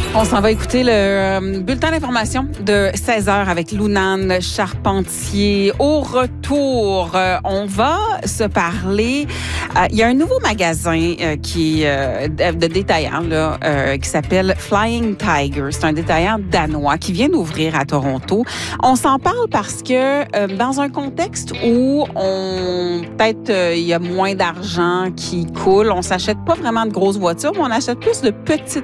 On s'en va écouter le bulletin d'information de 16 heures avec Lounane Charpentier. Au retour, on va se parler. Il y a un nouveau magasin qui de détaillant là, qui s'appelle Flying Tiger. C'est un détaillant danois qui vient d'ouvrir à Toronto. On s'en parle parce que dans un contexte où peut-être il y a moins d'argent qui coule, on s'achète pas vraiment de grosses voitures, mais on achète plus de petites